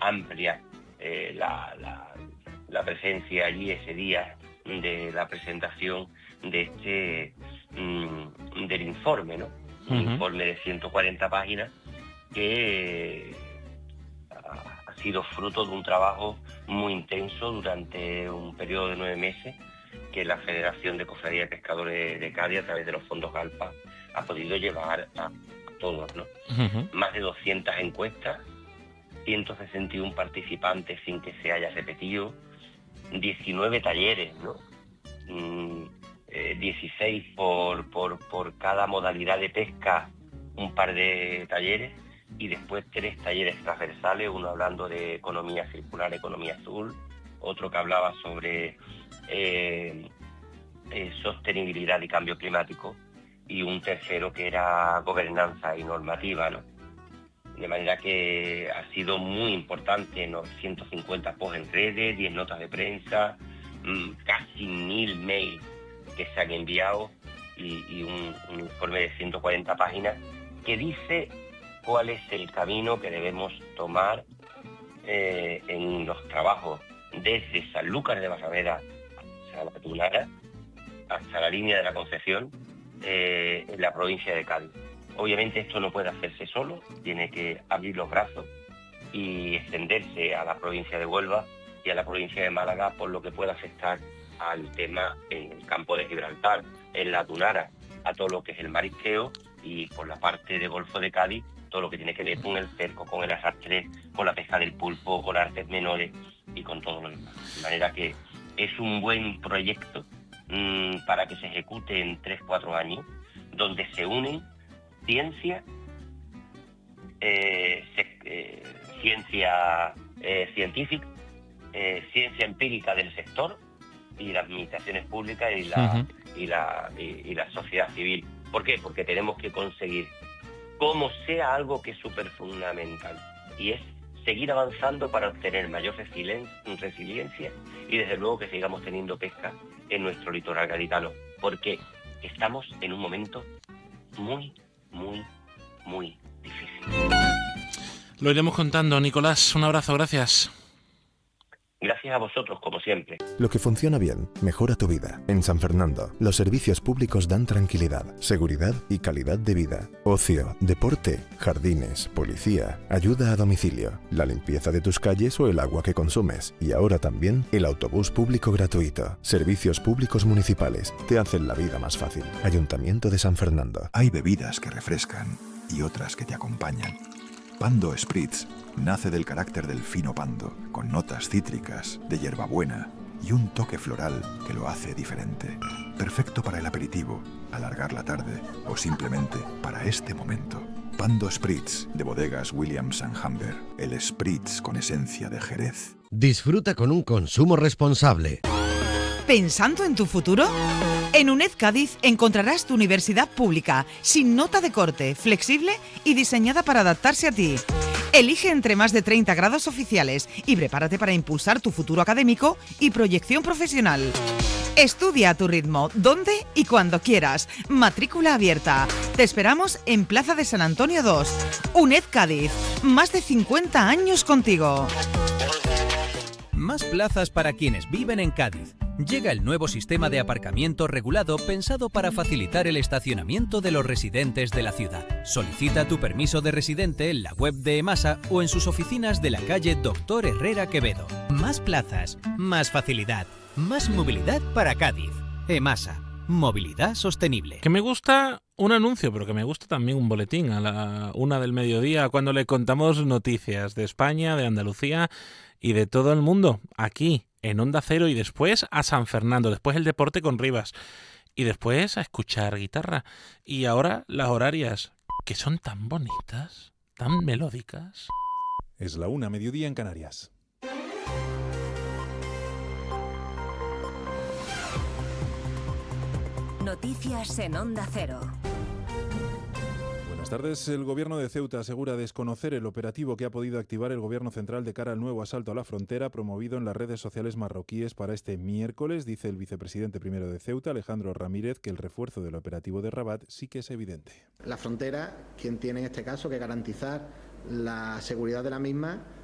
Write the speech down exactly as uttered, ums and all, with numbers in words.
amplia eh, la, la, la presencia allí ese día de la presentación de este mmm, del informe, ¿no? Un uh-huh. informe de ciento cuarenta páginas que eh, ha sido fruto de un trabajo muy intenso durante un periodo de nueve meses que la Federación de Cofradías de Pescadores de Cádiz, a través de los fondos GALPA, ha podido llevar a, a todos, ¿no? Uh-huh. Más de doscientas encuestas, ciento sesenta y uno participantes sin que se haya repetido, diecinueve talleres, ¿no? Mm, eh, dieciséis por, por, por cada modalidad de pesca, un par de talleres, y después tres talleres transversales, uno hablando de economía circular, economía azul, otro que hablaba sobre eh, eh, sostenibilidad y cambio climático, y un tercero que era gobernanza y normativa, ¿no? De manera que ha sido muy importante, ¿no? ciento cincuenta posts en redes, diez notas de prensa, mmm, casi mil mails que se han enviado y, y un, un informe de ciento cuarenta páginas que dice cuál es el camino que debemos tomar eh, en los trabajos desde Sanlúcar de Barrameda hasta la Tunara, hasta la línea de la Concepción, eh, en la provincia de Cádiz. Obviamente esto no puede hacerse solo, tiene que abrir los brazos y extenderse a la provincia de Huelva y a la provincia de Málaga, por lo que pueda afectar al tema en el campo de Gibraltar, en la Tunara, a todo lo que es el marisqueo, y por la parte de Golfo de Cádiz, todo lo que tiene que ver con el cerco, con el arrastre, con la pesca del pulpo, con artes menores y con todo lo demás. De manera que es un buen proyecto mmm, para que se ejecute en tres cuatro años, donde se unen ciencia, eh, se, eh, ciencia eh, científica, eh, ciencia empírica del sector y las administraciones públicas y la, uh-huh. y, la, y, y la sociedad civil. ¿Por qué? Porque tenemos que conseguir, como sea, algo que es súper fundamental, y es seguir avanzando para obtener mayor resiliencia y desde luego que sigamos teniendo pesca en nuestro litoral gaditano, porque estamos en un momento muy, muy, muy difícil. Lo iremos contando, Nicolás. Un abrazo, gracias. Gracias a vosotros, como siempre. Lo que funciona bien, mejora tu vida. En San Fernando, los servicios públicos dan tranquilidad, seguridad y calidad de vida. Ocio, deporte, jardines, policía, ayuda a domicilio, la limpieza de tus calles o el agua que consumes. Y ahora también el autobús público gratuito. Servicios públicos municipales te hacen la vida más fácil. Ayuntamiento de San Fernando. Hay bebidas que refrescan y otras que te acompañan. Pando Spritz nace del carácter del fino pando, con notas cítricas, de hierbabuena y un toque floral que lo hace diferente. Perfecto para el aperitivo, alargar la tarde o simplemente para este momento. Pando Spritz, de bodegas Williams and Humber, el Spritz con esencia de Jerez. Disfruta con un consumo responsable. ¿Pensando en tu futuro? En UNED Cádiz encontrarás tu universidad pública, sin nota de corte, flexible y diseñada para adaptarse a ti. Elige entre más de treinta grados oficiales y prepárate para impulsar tu futuro académico y proyección profesional. Estudia a tu ritmo, donde y cuando quieras. Matrícula abierta. Te esperamos en Plaza de San Antonio dos. UNED Cádiz. Más de cincuenta años contigo. Más plazas para quienes viven en Cádiz. Llega el nuevo sistema de aparcamiento regulado pensado para facilitar el estacionamiento de los residentes de la ciudad. Solicita tu permiso de residente en la web de EMASA o en sus oficinas de la calle Doctor Herrera Quevedo. Más plazas, más facilidad, más movilidad para Cádiz. EMASA, movilidad sostenible. Que me gusta un anuncio, pero que me gusta también un boletín a la una del mediodía, cuando le contamos noticias de España, de Andalucía y de todo el mundo, aquí en Onda Cero, y después a San Fernando, después el deporte con Rivas, y después a escuchar guitarra. Y ahora las horarias, que son tan bonitas, tan melódicas. Es la una, mediodía en Canarias. Noticias en Onda Cero. Buenas tardes. El gobierno de Ceuta asegura desconocer el operativo que ha podido activar el gobierno central de cara al nuevo asalto a la frontera promovido en las redes sociales marroquíes para este miércoles. Dice el vicepresidente primero de Ceuta, Alejandro Ramírez, que el refuerzo del operativo de Rabat sí que es evidente. La frontera, quien tiene en este caso que garantizar la seguridad de la misma